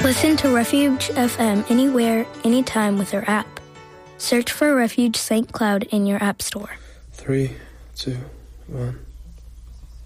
Listen to Refuge FM anywhere, anytime with our app. Search for Refuge St. Cloud in your app store. 3, 2, 1.